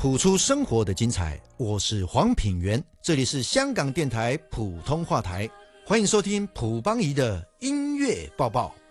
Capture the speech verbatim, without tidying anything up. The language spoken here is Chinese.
谱出生活的精彩。我是黄品源，这里是香港电台普通话台，欢迎收听卜邦仪的音乐报报。